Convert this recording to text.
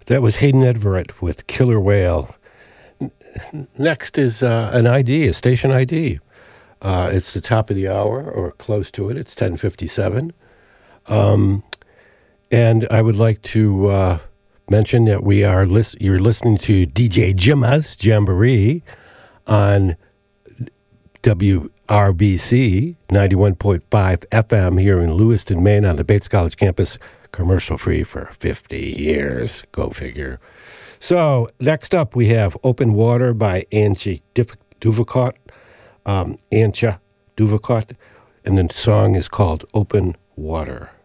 That was Hayden Everett with Killer Whale. Next is an ID, a station ID. It's the top of the hour or close to it. It's 10:57. And I would like to mention that you're listening to DJ Jimma's Jamboree on WRBC 91.5 FM here in Lewiston, Maine on the Bates College campus, commercial free for 50 years. Go figure. So next up we have Open Water by Antje Duvakot. Antje Duvakot, and the song is called Open Water.